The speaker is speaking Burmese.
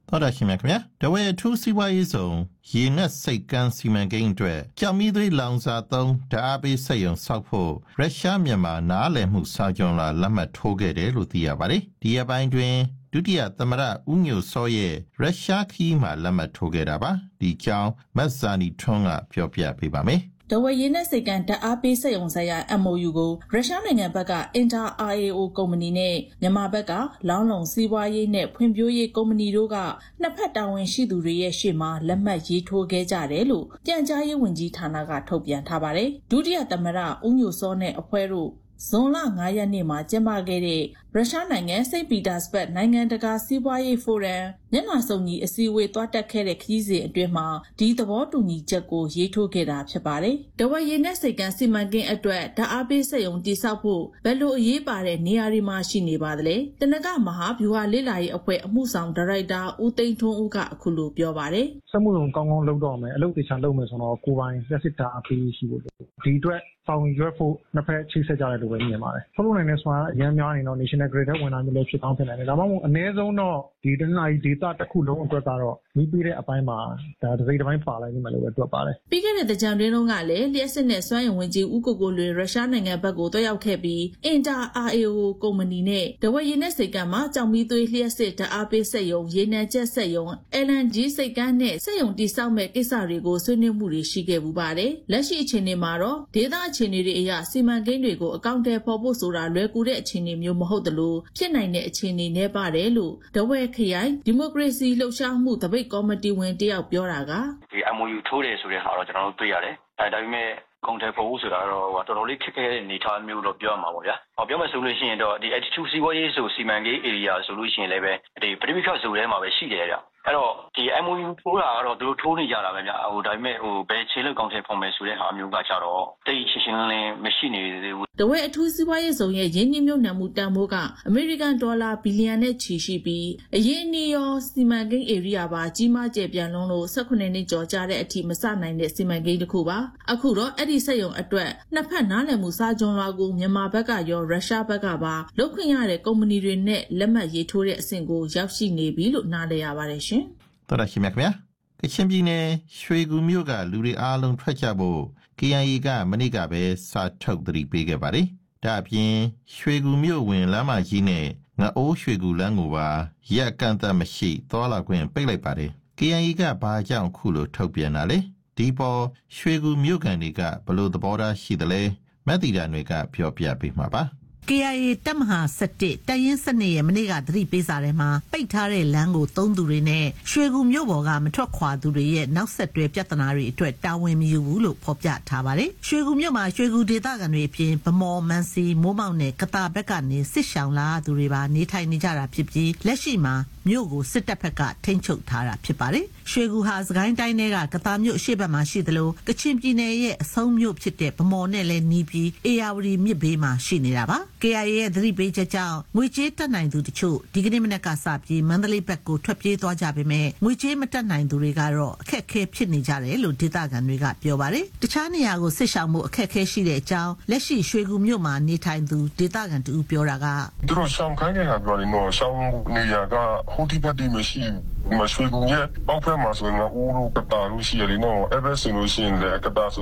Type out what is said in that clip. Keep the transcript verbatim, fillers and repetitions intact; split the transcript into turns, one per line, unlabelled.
တော်ရရှိမြခင်ဗျာတဝဲထူးစီဝါရေးဆောင်ရေနဲ့စိတ်ကန်းစီမံကိန်းအတွက်ကြောင်မီသွေးလောင်စာသုံးဓာတ်ပေးစက်ရုံဆောက်ဖို့ရုရှားမြန်မာနားလည်မှုစာချုပ်လာလက်မှတ်ထိုးခဲ့တယ်လို့သိရပါတယ်ဒီအပိုင်းတွင်ဒုတိယသမ္မတဦးညိုစောရဲ့ရုရှားခီးမှာလက်မှတ်ထိုးခဲ့တာပါဒီကြောင်းမတ်ဇာနီထွန်းကပြောပြပေးပါမယ်
တဝရင်းနဲ့စိတ်ကံဓာတ်အားပေးစက်ရုံဆိုင်ရာ M O U ကိုရုရှားနိုင်ငံဘက်က Inter R A O ကုမ္ပဏီနဲ့မြန်မာဘက်ကလောင်းလုံစီးပွားရေးနဲ့ဖွံ့ဖြိုးရေးကုမ္ပဏီတို့ကနှစ်ဖက်တာဝန်ရှိသူတွေရဲ့ရှေ့မှာလက်မှတ်ရေးထိုးခဲ့ကြတယ်လို့ပြန်ကြားရေးဝန်ကြီးဌာနကထုတ်ပြန်ထားပါတယ်ဒုတိယသမ္မတဦးညိုစောနဲ့အဖွဲ့တို့ဇွန်လ၅ရက်နေ့မှာကျင်းပခဲ့တဲ့ရုရှားနိုင်ငံစိန့်ပီတာစဘတ်နိုင်ငံတကာစီးပွားရေးဖိုရမ်မျက်နှာစုံညီအစည်းအဝေးတွားတက်ခဲ့တဲ့ခရီးစဉ်အတွင်းမှာဒီသဘောတူညီချက်ကိုရေးထိုးခဲ့တာဖြစ်ပါတယ်။တဝက်ရည်နဲ့စိတ်ကန်းစီမံကိန်းအတွက်ဓာတ်အားပေးစက်ရုံတည်ဆောက်ဖို့ဘယ်လိုအရေးပါတဲ့နေရာတွေမှာရှိနေပါသလဲ။တနကမဟာဗျူဟာလေ့လာရေးအဖွဲ့အမှုဆောင်ဒါရိုက်တာဦးသိန်းထွန်းဦးကအခုလိုပြောပါတယ်
။စက်မှုလုံးကောင်းကောင်းလုပ်တော့မယ်အလုပ်တေချာလုပ်မယ်ဆိုတော့ကိုယ်ပိုင်လက်စစ်ဓာတ်အားပေးရှိဖို့ဒီအတွက်ဆောင်ရွက်ဖို့နှစ်ဖက်ချိတ်ဆက်ကြတယ်လို့ပဲမြင်ပါတယ်။ထုတ်လုပ်နိုင်တဲ့ဆိုတာအများများနေတော့ National Grid ထဲဝင်လာမျိုးလည်းဖြစ်ကောင်းဖြစ်နိုင်တယ်။ဒါမှမဟုတ်အနည်းဆုံးတော့ဒီတနင်္လာရီ data တစ်ခုလုံးအတွက်ကတော့မိပြီးတဲ့အပိုင်းမှာဒါတစ်စိတ်တစ်ပိုင်းပါလိုက်နေမှလို့ပဲတွက်ပါတယ်
။ပြီးခဲ့တဲ့ကြံတွင်းလုံးကလည်းလျှက်စစ်နဲ့စွမ်းအင်ဝင်ကြီးဦးကိုကိုလွေရုရှားနိုင်ငံဘက်ကိုတွားရောက်ခဲ့ပြီး Inter R A O ကုမ္ပဏီနဲ့တဝက်ရည်နဲ့စိတ်ကမ်းမှာကြောင်မီသွေးလျှက်စစ်ဓာတ်အားပေးစက်ရုံရေနံကျက်စက်ရုံ L N G စိတ်ကမ်းနဲ့စက်ရုံတည်ဆောက်မဲ့ကိစ္စတွေကိုဆွေးနွေးမှုတွေရှိခဲ့ပူပါတယ်။လက်ရှိအခြေအနေမှာတော့ဒေသအခြေအနေတွေအရစီမံကိန်းတွေကိုအကောင့်ထဲပေါ်ဖို့ဆိုတာလွယ်ကူတဲ့အခြေအနေမျိုးမဟုတ်သလိုဖြစ်နိုင်တဲ့အခြေအနေနဲ့ပါတယ်လို့တဝဲခရိုင်ဒီမိုကရေစီလှုပ်ရှားမှုတပိတ်ကော်မတီဝင်တယောက်ပြောတာက
ဒီ M O U ထိုးတယ်ဆိုတဲ့ဟာတော့ကျွန်တော်တို့တွေ့ရတယ်အဲဒါပေမဲ့ကွန်ထက်ပေါ်ဖို့ဆိုတာတော့တော်တော်လေးခက်ခဲတဲ့အနေအထားမျိုးတော့ပြောရမှာပေါ့ဗျာ။ဟောပြောမယ်ဆိုလို့ရှိရင်တော့ဒီ attitude စီးပွားရေးဆိုစီမံကိန်း area ဆိုလို့ရှိရင်လည်းပဲဒီပရိမိခဆိုထဲမှာပဲရှိတယ်ဗျ။အဲ့တော့ဒီ M O U ထိုးတာကတော့သူတို့ထိုးနေကြတာပဲဗျ။ဟိုဒါပေမဲ့ဟိုဘယ်ခြေလက်ကောင်ထက်ပေါ်မယ်ဆိုတဲ့ဟာမျိုးကကြတော့တိတ်ရှင်းရှင်းလင်းမရှိနေသေးဘူး
။တဝဲအထူးစီးပွားရေးဆောင်ရဲ့ရင်းနှီးမြှုပ်နှံမှုတန်ဖိုးကအမေရိကန်ဒေါ်လာဘီလီယံနဲ့ချီရှိပြီးအရင်းအနှီးရောစီမံကိန်း area ပါကြီးမားကျယ်ပြန့်လွန်းလို့၁၈နှစ်ကျော်ကြာတဲ့အထိမစနိုင်တဲ့စီမံကိန်းတစ်ခုပါ။အခုတော့အဲ့ဒီစက်ရုံအတွက်နှစ်ဖက်နားလည်မှုစာချုပ်လွှာကိုမြန်မာဘက်ကရောရုရှားဘက်ကပါလုပ်ခွင့်ရတဲ့ကုမ္ပဏီတွေနဲ့လက်မှတ်ရေးထိုးတဲ့အဆင့်ကိုရောက်ရှိနေပြီလို့နားလည်ရပါတယ်ရှင်
။တော်ရရှိမြခင်ဗျာကချင်ပြည်နယ်ရွှေကူမြို့ကလူတွေအားလုံးထွက်ကြဖို့ K I A ကမနေ့ကပဲစာထုတ်သတိပေးခဲ့ပါတယ်။ဒါအပြင်ရွှေကူမြို့ဝင်လမ်းမကြီးနဲ့ငအိုးရွှေကူလမ်းကိုပါရက်ကန့်သက်မရှိသွားလာခွင့်ပိတ်လိုက်ပါတယ်။ K I A ကဘာကြောင့်ခုလိုထုတ်ပြန်တာလဲ။ဒီပေါ်ရွှေကူမြို့ကန်တွေကဘလို့သဘောထားရှိသလဲမက်တီတာတွေကပြောပြပေးမှာပါ
။ K I A တပ်မဟာ၁၁တပ်ရင်း၁၂ရဲ့မနေ့ကသတိပေးစာထဲမှာပိတ်ထားတဲ့လမ်းကိုသုံးသူတွေနဲ့ရွှေကူမြို့ပေါ်ကမထွက်ခွာသူတွေရဲ့နောက်ဆက်တွဲပြဿနာတွေအတွက်တာဝန်မယူဘူးလို့ဖော်ပြထားပါတယ်။ရွှေကူမြို့မှာရွှေကူဒေသခံတွေအပြင်ဗမော်မန်စီမိုးမောက်နဲ့ကတာဘက်ကနေစစ်ရှောင်လာသူတွေပါနေထိုင်နေကြတာဖြစ်ပြီးလက်ရှိမှာမြို့ကိုစစ်တပ်ဘက်ကထိန်းချုပ်ထားတာဖြစ်ပါတယ်။ရွှေကူဟာစကိုင်းတိုင်းထဲကကတာမြို့အရှေ့ဘက်မှာရှိသလိုကချင်ပြည်နယ်ရဲ့အဆုံးမြို့ဖြစ်တဲ့ဗမော်နဲ့လည်းနီးပြီးအေယာဝတီမြစ်ဘေးမှာရှိနေတာပါ။ K I A ရဲ့သတိပေးချက်ကြောင့်ငွေကြေးတက်နိုင်သူတချို့ဒီကနေ့မနက်ကစပြီးမန္တလေးဘက်ကိုထွက်ပြေးသွားကြပေမဲ့ငွေကြေးမတက်နိုင်သူတွေကတော့အခက်အခဲဖြစ်နေကြတယ်လို့ဒေသခံတွေကပြောပါတယ်။တခြားနေရာကိုစစ်ဆောင်မှုအခက်အခဲရှိတဲ့အကြောင်းလက်ရှိရွှေကူမြို့မှာနေထိုင်သူဒေသခံတူပြောတာက
သူတို့ဆောင်ခိုင်းနေတာပြောရင်တော့ဆောင်နေရကဟိုဒီဘက်ဒီမရှိမရွှေကူရဲ့အောက်ဖက်မှာဆိုရင်ဦးတို့ကတာလို့ရှိရလေနော်အဲ့ဘက်ဆိုလို့ရှိရင်လည်းကတာဆို